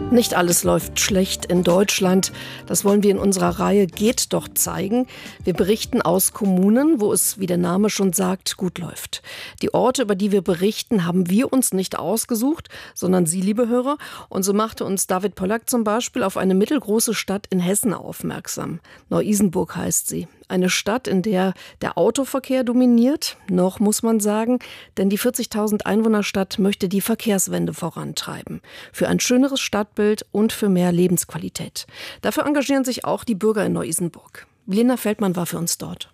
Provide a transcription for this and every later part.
Nicht alles läuft schlecht in Deutschland. Das wollen wir in unserer Reihe Geht doch zeigen. Wir berichten aus Kommunen, wo es, wie der Name schon sagt, gut läuft. Die Orte, über die wir berichten, haben wir uns nicht ausgesucht, sondern Sie, liebe Hörer. Und so machte uns David Pollack zum Beispiel auf eine mittelgroße Stadt in Hessen aufmerksam. Neu-Isenburg heißt sie. Eine Stadt, in der der Autoverkehr dominiert, noch muss man sagen, denn die 40.000 Einwohnerstadt möchte die Verkehrswende vorantreiben. Für ein schöneres Stadtbild und für mehr Lebensqualität. Dafür engagieren sich auch die Bürger in Neu-Isenburg. Lena Feldmann war für uns dort.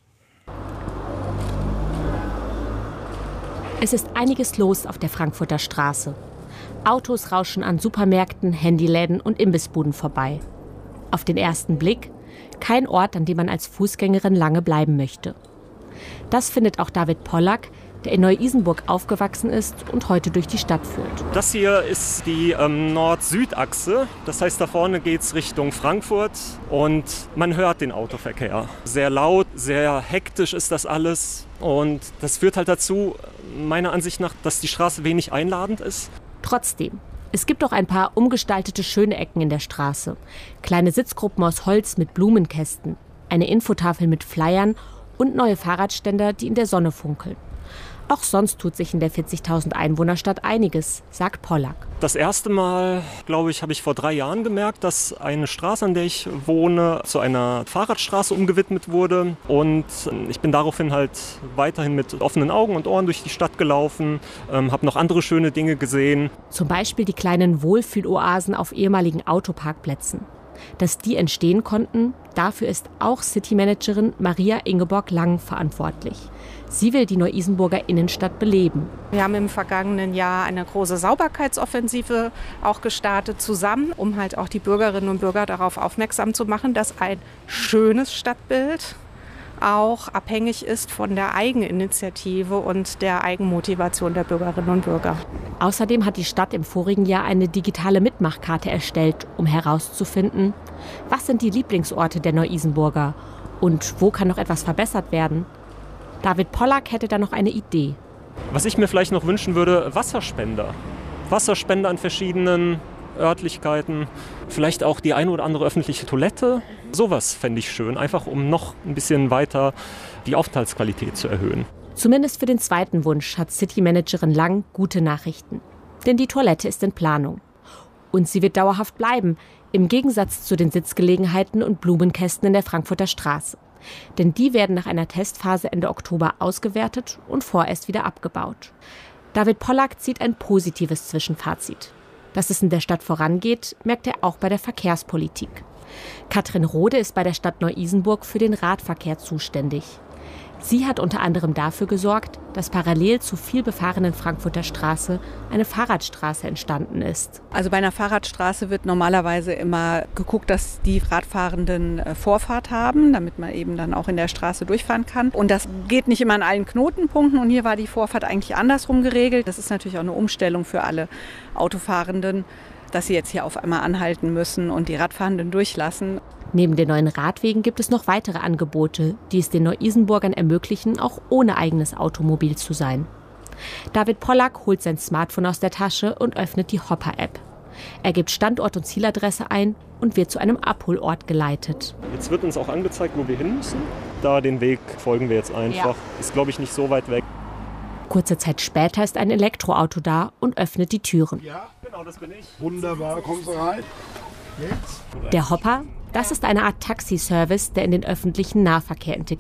Es ist einiges los auf der Frankfurter Straße. Autos rauschen an Supermärkten, Handyläden und Imbissbuden vorbei. Auf den ersten Blick kein Ort, an dem man als Fußgängerin lange bleiben möchte. Das findet auch David Pollack, der in Neu-Isenburg aufgewachsen ist und heute durch die Stadt führt. Das hier ist die Nord-Süd-Achse. Das heißt, da vorne geht es Richtung Frankfurt und man hört den Autoverkehr. Sehr laut, sehr hektisch ist das alles. Und das führt halt dazu, meiner Ansicht nach, dass die Straße wenig einladend ist. Trotzdem. Es gibt auch ein paar umgestaltete schöne Ecken in der Straße. Kleine Sitzgruppen aus Holz mit Blumenkästen, eine Infotafel mit Flyern und neue Fahrradständer, die in der Sonne funkeln. Auch sonst tut sich in der 40.000 Einwohnerstadt einiges, sagt Pollack. Das erste Mal, glaube ich, habe ich vor 3 Jahren gemerkt, dass eine Straße, an der ich wohne, zu einer Fahrradstraße umgewidmet wurde. Und ich bin daraufhin halt weiterhin mit offenen Augen und Ohren durch die Stadt gelaufen, habe noch andere schöne Dinge gesehen. Zum Beispiel die kleinen Wohlfühloasen auf ehemaligen Autoparkplätzen. Dass die entstehen konnten, dafür ist auch Citymanagerin Maria Ingeborg Lang verantwortlich. Sie will die Neu-Isenburger Innenstadt beleben. Wir haben im vergangenen Jahr eine große Sauberkeitsoffensive auch gestartet zusammen, um halt auch die Bürgerinnen und Bürger darauf aufmerksam zu machen, dass ein schönes Stadtbild auch abhängig ist von der Eigeninitiative und der Eigenmotivation der Bürgerinnen und Bürger. Außerdem hat die Stadt im vorigen Jahr eine digitale Mitmachkarte erstellt, um herauszufinden, was sind die Lieblingsorte der Neu-Isenburger und wo kann noch etwas verbessert werden. David Pollack hätte da noch eine Idee. Was ich mir vielleicht noch wünschen würde, Wasserspender. Wasserspender an verschiedenen Örtlichkeiten, vielleicht auch die eine oder andere öffentliche Toilette. Sowas fände ich schön, einfach um noch ein bisschen weiter die Aufenthaltsqualität zu erhöhen. Zumindest für den zweiten Wunsch hat Citymanagerin Lang gute Nachrichten. Denn die Toilette ist in Planung. Und sie wird dauerhaft bleiben, im Gegensatz zu den Sitzgelegenheiten und Blumenkästen in der Frankfurter Straße. Denn die werden nach einer Testphase Ende Oktober ausgewertet und vorerst wieder abgebaut. David Pollack zieht ein positives Zwischenfazit. Dass es in der Stadt vorangeht, merkt er auch bei der Verkehrspolitik. Katrin Rode ist bei der Stadt Neu-Isenburg für den Radverkehr zuständig. Sie hat unter anderem dafür gesorgt, dass parallel zur vielbefahrenen Frankfurter Straße eine Fahrradstraße entstanden ist. Also bei einer Fahrradstraße wird normalerweise immer geguckt, dass die Radfahrenden Vorfahrt haben, damit man eben dann auch in der Straße durchfahren kann. Und das geht nicht immer an allen Knotenpunkten und hier war die Vorfahrt eigentlich andersrum geregelt. Das ist natürlich auch eine Umstellung für alle Autofahrenden, dass sie jetzt hier auf einmal anhalten müssen und die Radfahrenden durchlassen. Neben den neuen Radwegen gibt es noch weitere Angebote, die es den Neu-Isenburgern ermöglichen, auch ohne eigenes Automobil zu sein. David Pollack holt sein Smartphone aus der Tasche und öffnet die Hopper-App. Er gibt Standort und Zieladresse ein und wird zu einem Abholort geleitet. Jetzt wird uns auch angezeigt, wo wir hin müssen. Da den Weg folgen wir jetzt einfach. Ja. Ist, glaube ich, nicht so weit weg. Kurze Zeit später ist ein Elektroauto da und öffnet die Türen. Ja, genau, das bin ich. Wunderbar, kommst du rein? Jetzt? Der Hopper, das ist eine Art Taxiservice, der in den öffentlichen Nahverkehr integriert